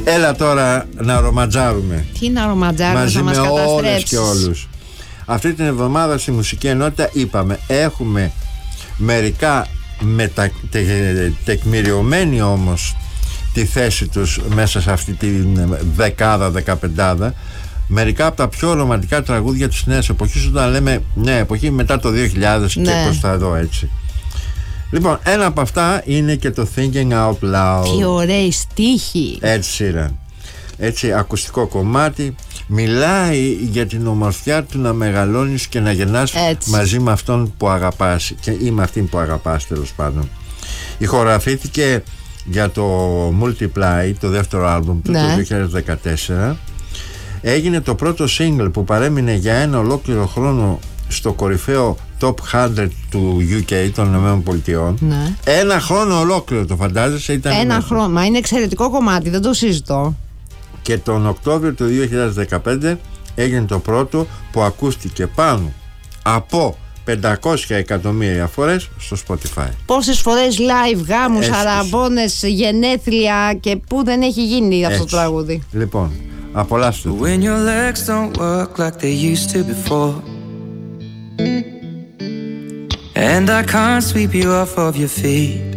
Έλα τώρα να ρομαντζάρουμε. Τι να ρομαντζάρουμε, μαζί θα μας με όλες καταστρέψεις και όλους. Αυτή την εβδομάδα στη Μουσική Ενότητα είπαμε, έχουμε μερικά τεκμηριωμένοι όμως τη θέση τους μέσα σε αυτή τη δεκάδα-δεκαπεντάδα, μερικά από τα πιο ρομαντικά τραγούδια της νέας εποχής, όταν λέμε νέα εποχή μετά το 2000 και προς τα εδώ, έτσι. Λοιπόν, ένα από αυτά είναι και το Thinking Out Loud. Τι ωραίοι στίχοι. Έτσι, ακουστικό κομμάτι. Μιλάει για την ομορφιά του να μεγαλώνεις και να γεννάς μαζί με αυτόν που αγαπάς ή με αυτήν που αγαπάς, τέλος πάντων. Ηχογραφήθηκε για το Multiply, το δεύτερο άλμπουμ του, το 2014. Έγινε το πρώτο single που παρέμεινε για ένα ολόκληρο χρόνο στο κορυφαίο Top 100 του UK, των ΗΠΑ. Ένα χρόνο ολόκληρο, το φαντάζεσαι? Ήταν ένα χρόνο, μα είναι εξαιρετικό κομμάτι, δεν το συζητώ. Και τον Οκτώβριο του 2015 έγινε το πρώτο που ακούστηκε πάνω από 500 εκατομμύρια φορές στο Spotify. Πόσες φορές live, γάμους, αραμπώνες, γενέθλια και πού δεν έχει γίνει αυτό το τραγούδι. Λοιπόν, απολαύστε το. When your legs don't work like they used to before, and I can't sweep you off of your feet,